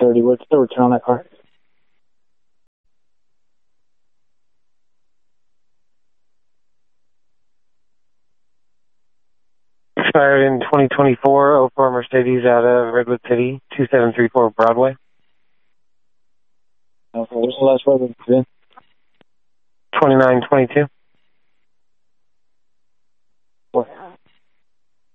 30. What's the return on that car? Expired in 2024, 04 Mercedes out of Redwood City, 2734 Broadway. Okay, what's the last word of the VIN? 2922.